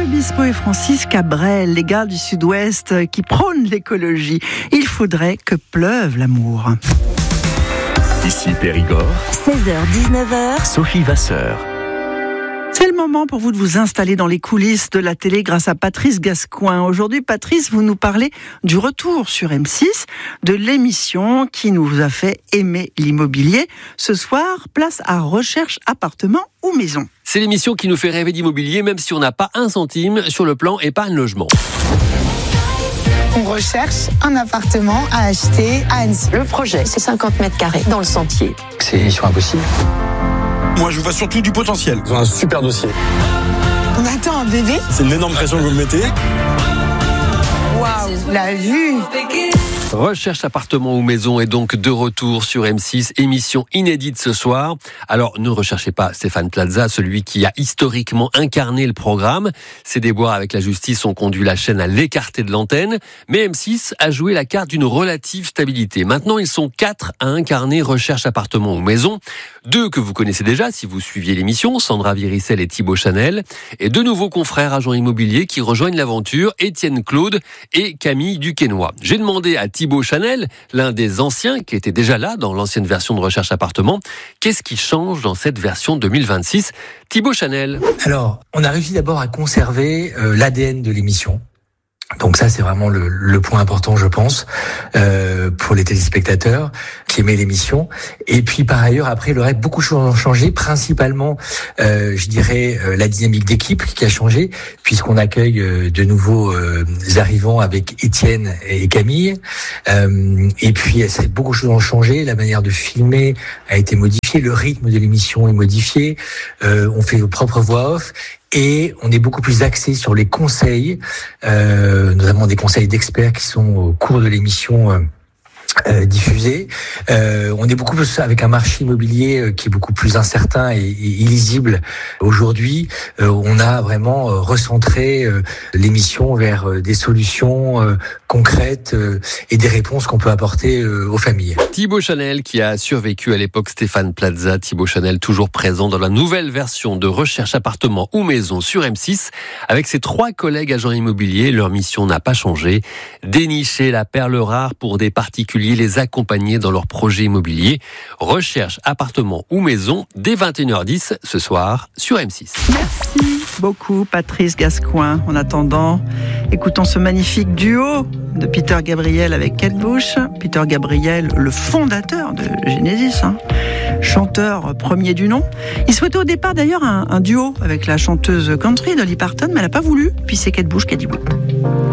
Obispo et Francis Cabrel, les gars du Sud-Ouest qui prônent l'écologie. Il faudrait que pleuve l'amour. Ici Périgord, 16h-19h, Sophie Vasseur. C'est le moment pour vous de vous installer dans les coulisses de la télé grâce à Patrice Gascoin. Aujourd'hui, Patrice, vous nous parlez du retour sur M6 de l'émission qui nous a fait aimer l'immobilier. Ce soir, place à Recherche appartement ou maison. C'est l'émission qui nous fait rêver d'immobilier, même si on n'a pas un centime sur le plan épargne logement. On recherche un appartement à acheter à Annecy. le projet, c'est 50 mètres carrés dans le sentier. C'est mission impossible. Moi, je vois surtout du potentiel. Ils ont un super dossier. On attend un bébé. C'est une énorme pression que vous me mettez. Waouh, la vue. Recherche appartement ou maison est donc de retour sur M6, émission inédite ce soir. Alors, ne recherchez pas Stéphane Plaza, celui qui a historiquement incarné le programme. Ses déboires avec la justice ont conduit la chaîne à l'écarter de l'antenne. Mais M6 a joué la carte d'une relative stabilité. Maintenant, ils sont 4 à incarner Recherche appartement ou maison. 2 que vous connaissez déjà si vous suiviez l'émission, Sandra Viricel et Thibaut Chanel. Et 2 nouveaux confrères agents immobiliers qui rejoignent l'aventure, Étienne Claude et Camille Duquesnoy. J'ai demandé à Thibaut Chanel, l'un des anciens qui était déjà là dans l'ancienne version de Recherche appartement, qu'est-ce qui change dans cette version 2026 ? Thibaut Chanel. Alors, on a réussi d'abord à conserver l'ADN de l'émission. Donc ça, c'est vraiment le point important, je pense, pour les téléspectateurs qui aimaient l'émission. Et puis, par ailleurs, après, le reste, beaucoup de choses ont changé. Principalement, je dirais, la dynamique d'équipe qui a changé, puisqu'on accueille de nouveaux arrivants avec Étienne et Camille. Et puis, beaucoup de choses ont changé. La manière de filmer a été modifiée. Le rythme de l'émission est modifié. On fait nos propres voix off. Et on est beaucoup plus axé sur les conseils, notamment des conseils d'experts qui sont au cours de l'émission diffusée. On est beaucoup plus avec un marché immobilier qui est beaucoup plus incertain et illisible aujourd'hui. On a vraiment recentré l'émission vers des solutions concrètes et des réponses qu'on peut apporter aux familles. Thibaut Chanel qui a survécu à l'époque Stéphane Plaza. Thibaut Chanel toujours présent dans la nouvelle version de Recherche appartement ou maison sur M6 avec ses 3 collègues agents immobiliers. Leur mission n'a pas changé. Dénicher la perle rare pour des particuliers, les accompagner dans leurs projets immobiliers. Recherche appartement ou maison dès 21h10 ce soir sur M6. Merci beaucoup Patrice Gascoin. En attendant, écoutons ce magnifique duo de Peter Gabriel avec Kate Bush. Peter Gabriel, le fondateur de Genesis, chanteur premier du nom. Il souhaitait au départ d'ailleurs un duo avec la chanteuse country Dolly Parton, mais elle n'a pas voulu. Puis c'est Kate Bush qui a dit oui.